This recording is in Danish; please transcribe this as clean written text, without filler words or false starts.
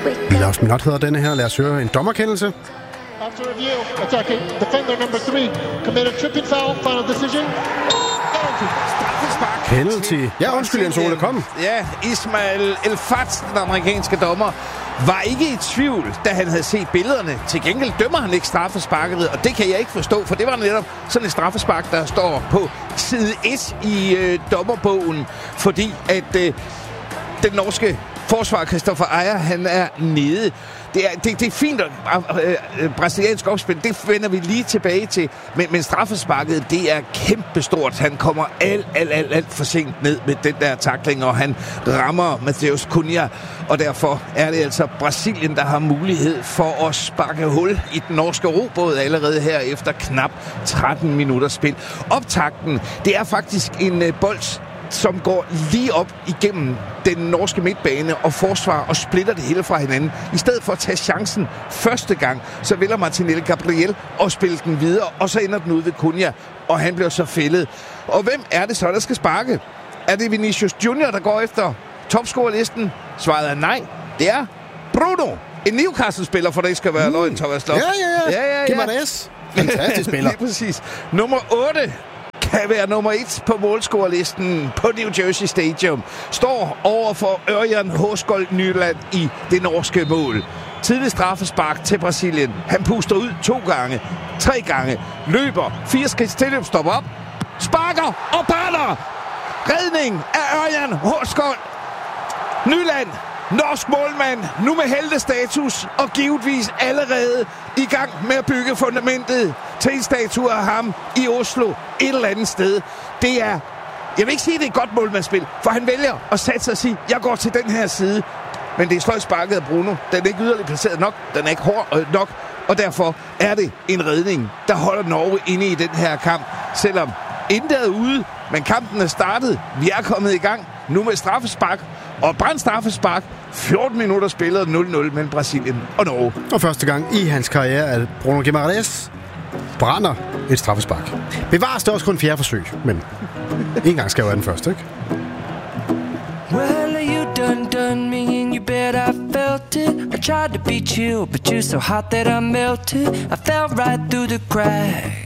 Last Minute hedder denne her. Lad os høre en dommerkendelse. After review, attacking defender number 3 committed tripping foul. Final decision. Penalty. Ja, undskyld, Jens Ole, kom. Ja, Ismail El-Fat, den amerikanske dommer, var ikke i tvivl, da han havde set billederne. Til gengæld dømmer han ikke straffesparket, og det kan jeg ikke forstå, for det var netop sådan et straffespark, der står på side 1 i dommerbogen, fordi at den norske forsvar, Christopher Ejer, han er nede. Det er fint, brasiliansk opspil, det vender vi lige tilbage til. Men straffesparket, det er kæmpestort. Han kommer alt for sent ned med den der tackling, og han rammer Matheus Cunha. Og derfor er det altså Brasilien, der har mulighed for at sparke hul i den norske robåd allerede her efter knap 13 minutter spil. Optakten, det er faktisk en bold, som går lige op igennem den norske midtbane og forsvar og splitter det hele fra hinanden. I stedet for at tage chancen første gang, så vælger Martinelli Gabriel at spille den videre, og så ender den ud ved Cunha, og han bliver så fældet. Og hvem er det så, der skal sparke? Er det Vinicius Junior, der går efter topscorerlisten? Svaret er nej. Det er Bruno, en Newcastle-spiller, for det ikke skal være løgn, Thomas Lok. Ja. Giv mig det S. Fantastisk spiller. Lige præcis. Nummer 8 kan være nummer 1 på målscorerlisten på New Jersey Stadium. Står over for Ørjan Horsgold Nyland i det norske mål. Tidlig straffespark til Brasilien. Han puster ud 2 gange, 3 gange, løber 4 skridt tilløb, stopper op, sparker og baller. Redning af Ørjan Horsgold Nyland. Norsk målmand, nu med heltestatus og givetvis allerede i gang med at bygge fundamentet til en statue af ham i Oslo et eller andet sted. Det er, jeg vil ikke sige, at det er et godt målmandsspil, for han vælger at sætte sig og sige, jeg går til den her side. Men det er sløjt sparket af Bruno. Den er ikke yderligere placeret nok, den er ikke hård nok, og derfor er det en redning, der holder Norge inde i den her kamp. Selvom intet er ude, men kampen er startet. Vi er kommet i gang nu med straffespark og brandstraffespark. 14 minutter spillet 0-0 mellem Brasilien og Norge. Og første gang i hans karriere, at Bruno Guimaraes brænder et straffespark. Bevares det også kun 4. forsøg, men en gang skal jo være den første, ikke? Well, you done me and you bet I felt it. I tried to be chill, but you're so hot that I melted. I fell right through the cracks.